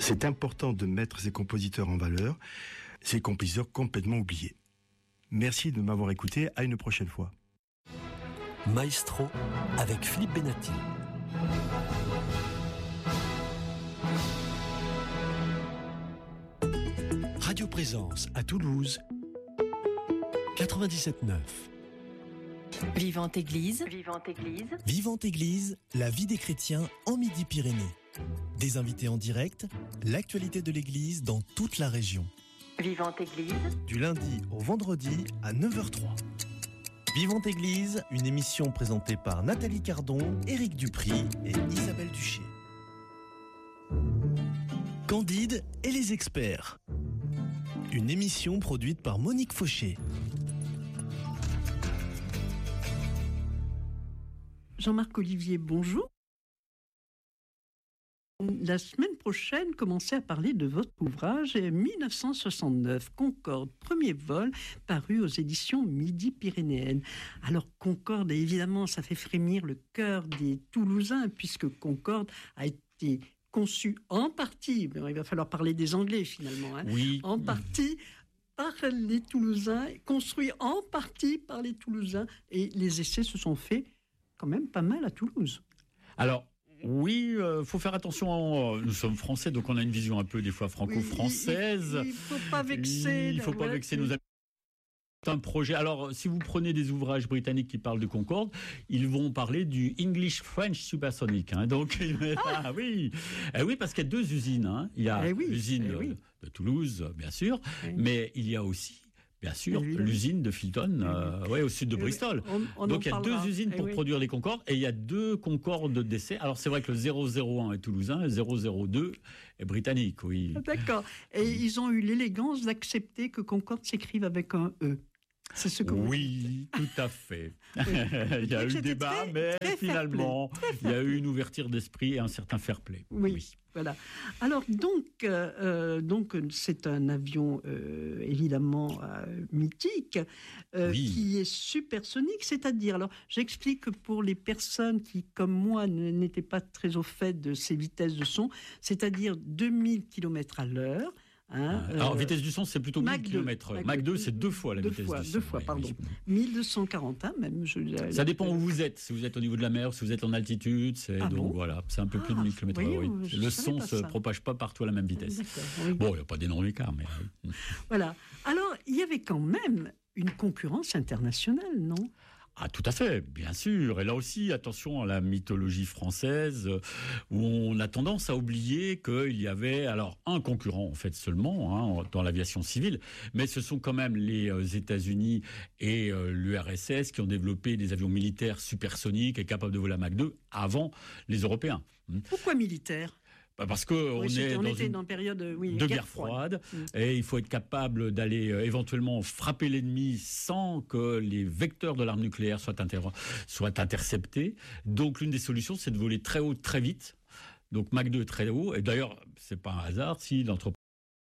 C'est important de mettre ces compositeurs en valeur, ces compositeurs complètement oubliés. Merci de m'avoir écouté, à une prochaine fois. Maestro avec Philippe Benatti. Radio Présence à Toulouse, 97.9. Vivante Église. Vivante Église, la vie des chrétiens en Midi-Pyrénées. Des invités en direct, l'actualité de l'Église dans toute la région. Vivante Église. Du lundi au vendredi à 9h03. Vivante Église, une émission présentée par Nathalie Cardon, Éric Dupry et Isabelle Duché. Candide et les experts. Une émission produite par Monique Fauché. Jean-Marc Olivier, bonjour. La semaine prochaine, commencez à parler de votre ouvrage 1969, Concorde, premier vol, paru aux éditions Midi-Pyrénéennes. Alors Concorde, évidemment, ça fait frémir le cœur des Toulousains, puisque Concorde a été conçu en partie, mais il va falloir parler des Anglais finalement, oui. En partie par les Toulousains, construit en partie par les Toulousains, et les essais se sont faits quand même pas mal à Toulouse. Alors, oui, faut faire attention. Nous sommes français, donc on a une vision un peu des fois franco-française. Il faut pas vexer. Il faut pas vexer nos amis. C'est un projet. Alors, si vous prenez des ouvrages britanniques qui parlent de Concorde, ils vont parler du English French Supersonic. Donc, oui, parce qu'il y a deux usines. Il y a l'usine de Toulouse, bien sûr, mais il y a aussi, bien sûr, l'usine de Filton, au sud de Bristol. Donc il y a deux usines pour produire les Concordes, et il y a deux Concordes d'essai. Alors c'est vrai que le 001 est toulousain, le 002 est britannique, oui. D'accord. Et ils ont eu l'élégance d'accepter que Concorde s'écrive avec un E. C'est ce que oui, tout à fait. Il y a eu débat, mais finalement, il y a eu une ouverture d'esprit et un certain fair play. Oui. Voilà. Alors donc c'est un avion évidemment mythique qui est supersonique, c'est-à-dire, alors j'explique que pour les personnes qui, comme moi, n'étaient pas très au fait de ces vitesses de son, c'est-à-dire 2000 km à l'heure. Alors, vitesse du son, c'est plutôt 1000 km/h. Mach 2, c'est deux fois la vitesse du son. 1241 même. Ça dépend où vous êtes. Si vous êtes au niveau de la mer, si vous êtes en altitude, voilà, c'est un peu plus de 1000 km/h. Le son ne se propage pas partout à la même vitesse. Bon, il n'y a pas d'énorme écart, mais... Voilà. Alors, il y avait quand même une concurrence internationale, non ? Ah, tout à fait, bien sûr. Et là aussi, attention à la mythologie française, où on a tendance à oublier qu'il y avait alors un concurrent en fait seulement dans l'aviation civile, mais ce sont quand même les États-Unis et l'URSS qui ont développé des avions militaires supersoniques et capables de voler à Mach 2 avant les Européens. Pourquoi militaires ? Parce qu'on est dans une période de guerre froide et il faut être capable d'aller éventuellement frapper l'ennemi sans que les vecteurs de l'arme nucléaire soient interceptés. Donc l'une des solutions, c'est de voler très haut, très vite. Donc Mach 2 très haut. Et d'ailleurs, c'est pas un hasard si l'entreprise